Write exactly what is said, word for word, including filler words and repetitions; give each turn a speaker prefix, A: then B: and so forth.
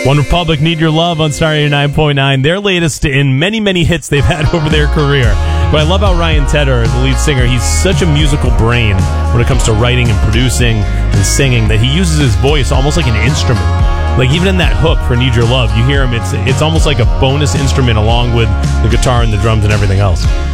A: One Republic, Need Your Love on Star eighty-nine point nine. Their latest in many, many hits they've had over their career. But I love how Ryan Tedder, the lead singer, he's such a musical brain when it comes to writing and producing and singing that he uses his voice almost like an instrument. Like even in that hook for Need Your Love, you hear him, it's it's almost like a bonus instrument along with the guitar and the drums and everything else.